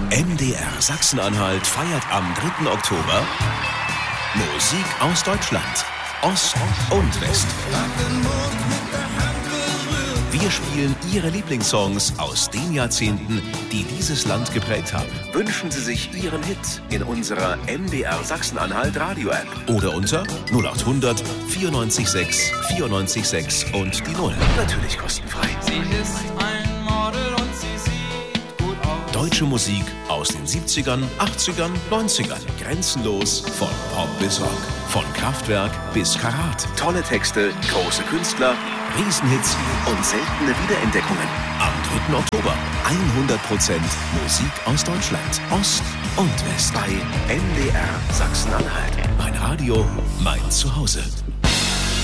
MDR Sachsen-Anhalt feiert am 3. Oktober Musik aus Deutschland, Ost und West. Wir spielen Ihre Lieblingssongs aus den Jahrzehnten, die dieses Land geprägt haben. Wünschen Sie sich Ihren Hit in unserer MDR Sachsen-Anhalt Radio-App oder unter 0800 94 6 und die 0. Natürlich kostenfrei. Sie ist ein Model und sie sieht gut aus. Deutsche Musik aus den 70ern, 80ern, 90ern. Grenzenlos von Pop bis Rock. Von Kraftwerk bis Karat. Tolle Texte, große Künstler, Riesenhits und seltene Wiederentdeckungen. Am 3. Oktober 100% Musik aus Deutschland, Ost und West bei MDR Sachsen-Anhalt. Mein Radio, mein Zuhause.